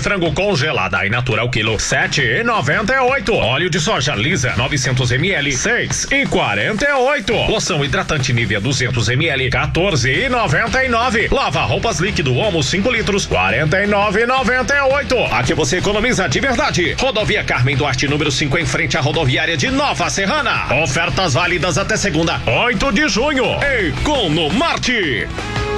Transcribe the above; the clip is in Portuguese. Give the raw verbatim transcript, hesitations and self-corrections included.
frango congelada e natural quilo sete e noventa e oito. Óleo de soja lisa novecentos mililitros seis e quarenta e oito. Loção hidratante Nivea duzentos mililitros quatorze e noventa e nove. Lava roupas líquido Omo cinco litros quarenta e nove e noventa e oito. Aqui você economiza de verdade. Rodovia Carmen Duarte número cinco em frente à rodoviária de Nova Serrana. Ofertas válidas até segunda, oito de junho. Economarte.